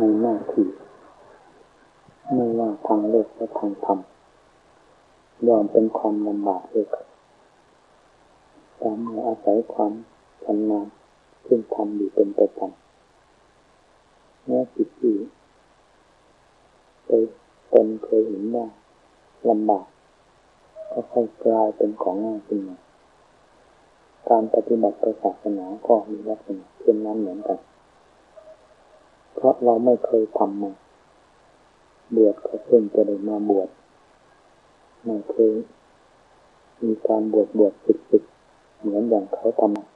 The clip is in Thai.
ในหน้าที่ไม่ว่าทางโลกและทางธรรมย่อมเป็นความลำบากเลยครับแต่เมื่ออาศัยความชำนาญซึ่งทำอยู่เป็นประจำแม้จิตที่เคยเห็นว่าลำบากก็ค่อยกลายเป็นของง่ายขึ้นมาการปฏิบัติศาสนาก็มีลักษณะเช่นนั้นเหมือนกันเพราะเราไม่เคยทำมาบวชก็เพิ่งจะได้มาบวชไม่เคยมีการบวชฝึกเหมือนอย่างเขาทำ